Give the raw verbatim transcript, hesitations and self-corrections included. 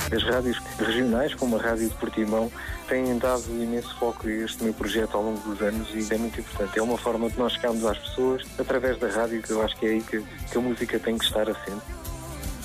As rádios regionais, como a Rádio de Portimão, têm dado imenso foco a este meu projeto ao longo dos anos e é muito importante. É uma forma de nós chegarmos às pessoas através da rádio, que eu acho que é aí que, que a música tem que estar assente.